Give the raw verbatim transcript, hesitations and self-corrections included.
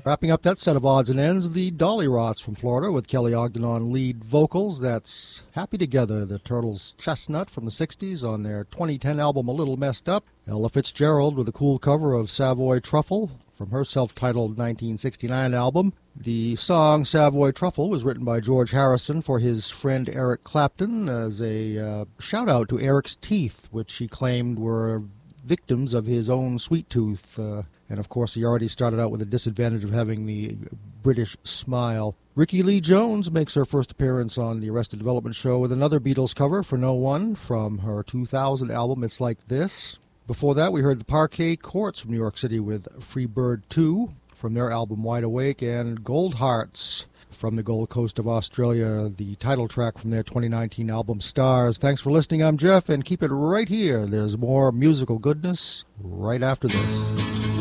Wrapping up that set of odds and ends, the Dolly Rots from Florida with Kelly Ogden on lead vocals. That's Happy Together, the Turtles' Chestnut from the sixties on their twenty ten album A Little Messed Up. Ella Fitzgerald with a cool cover of Savoy Truffle from her self-titled nineteen sixty-nine album. The song Savoy Truffle was written by George Harrison for his friend Eric Clapton as a uh, shout-out to Eric's teeth, which he claimed were victims of his own sweet tooth. Uh, and, of course, he already started out with the disadvantage of having the British smile. Ricky Lee Jones makes her first appearance on the Arrested Development show with another Beatles cover for No One from her two thousand album It's Like This. Before that, we heard the Parquet Courts from New York City with Free Bird two from their album Wide Awake, and Gold Hearts from the Gold Coast of Australia, the title track from their twenty nineteen album Stars. Thanks for listening. I'm Jeff, and keep it right here. There's more musical goodness right after this.